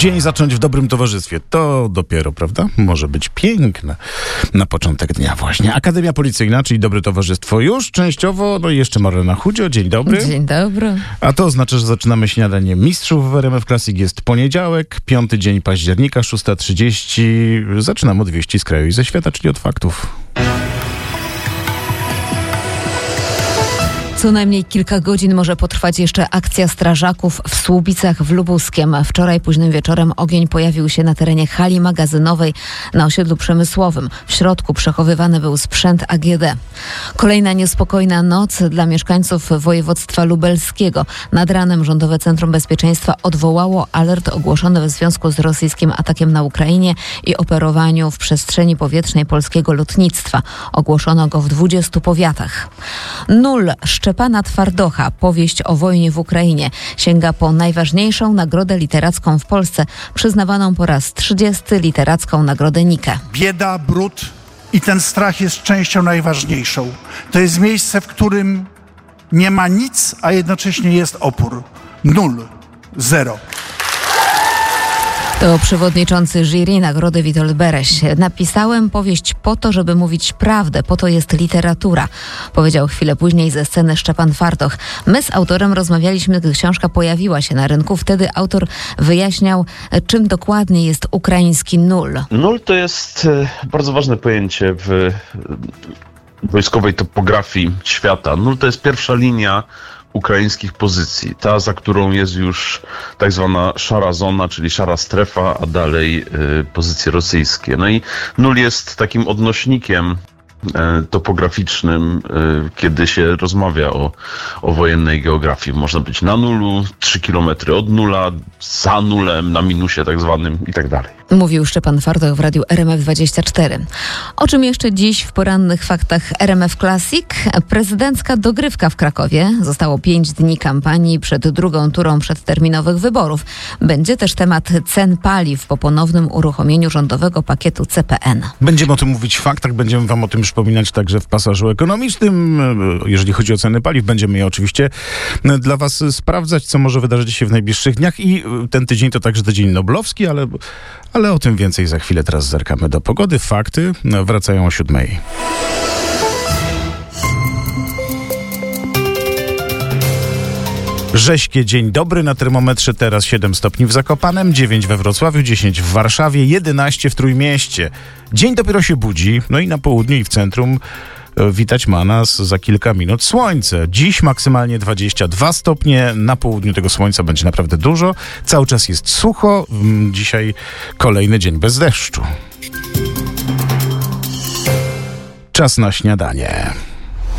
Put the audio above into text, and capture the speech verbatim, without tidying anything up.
Dzień zacząć w dobrym towarzystwie. To dopiero, prawda? Może być piękne na początek dnia właśnie. Akademia Policyjna, czyli dobre towarzystwo już częściowo, no i jeszcze Marlena Chudzio. Dzień dobry. Dzień dobry. A to oznacza, że zaczynamy śniadanie mistrzów w R M F Classic. Jest poniedziałek, piąty dzień października, szósta trzydzieści. Zaczynamy od wieści z kraju i ze świata, czyli od faktów. Co najmniej kilka godzin może potrwać jeszcze akcja strażaków w Słubicach w Lubuskiem. Wczoraj późnym wieczorem ogień pojawił się na terenie hali magazynowej na osiedlu przemysłowym. W środku przechowywany był sprzęt A G D. Kolejna niespokojna noc dla mieszkańców województwa lubelskiego. Nad ranem Rządowe Centrum Bezpieczeństwa odwołało alert ogłoszony w związku z rosyjskim atakiem na Ukrainie i operowaniu w przestrzeni powietrznej polskiego lotnictwa. Ogłoszono go w dwudziestu powiatach. Nul Szczepana Twardocha, powieść o wojnie w Ukrainie, sięga po najważniejszą nagrodę literacką w Polsce, przyznawaną po raz trzydziesty literacką nagrodę Nike. Bieda, brud i ten strach jest częścią najważniejszą. To jest miejsce, w którym nie ma nic, a jednocześnie jest opór. Nul. Zero. To przewodniczący jury nagrody Witold Bereś. Napisałem powieść po to, żeby mówić prawdę, po to jest literatura, powiedział chwilę później ze sceny Szczepan Twardoch. My z autorem rozmawialiśmy, gdy książka pojawiła się na rynku. Wtedy autor wyjaśniał, czym dokładnie jest ukraiński nul. Nul to jest bardzo ważne pojęcie w wojskowej topografii świata. Nul to jest pierwsza linia ukraińskich pozycji, ta, za którą jest już tak zwana szara zona, czyli szara strefa, a dalej y, pozycje rosyjskie. No i nul jest takim odnośnikiem y, topograficznym, y, kiedy się rozmawia o, o wojennej geografii. Można być na nulu, trzy kilometry od nula, za nulem, na minusie tak zwanym i tak dalej. Mówił Szczepan Twardoch w radiu R M F dwadzieścia cztery. O czym jeszcze dziś w porannych faktach R M F Classic? Prezydencka dogrywka w Krakowie. Zostało pięć dni kampanii przed drugą turą przedterminowych wyborów. Będzie też temat cen paliw po ponownym uruchomieniu rządowego pakietu C P N. Będziemy o tym mówić w faktach, będziemy wam o tym przypominać także w pasażu ekonomicznym. Jeżeli chodzi o ceny paliw, będziemy je oczywiście dla was sprawdzać, co może wydarzyć się w najbliższych dniach. I ten tydzień to także tydzień noblowski, ale... Ale o tym więcej za chwilę. Teraz zerkamy do pogody. Fakty wracają o siódmej. Rześkie, dzień dobry. Na termometrze teraz siedem stopni w Zakopanem, dziewięć we Wrocławiu, dziesięć w Warszawie, jedenaście w Trójmieście. Dzień dopiero się budzi. No i na południu i w centrum witać ma nas za kilka minut słońce. Dziś maksymalnie dwadzieścia dwa stopnie. Na południu tego słońca będzie naprawdę dużo. Cały czas jest sucho. Dzisiaj kolejny dzień bez deszczu. Czas na śniadanie.